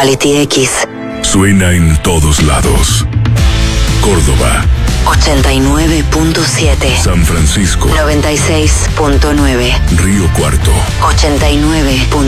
Quality X. Suena en todos lados. Córdoba. 89.7. San Francisco. 96.9. Río Cuarto. 89.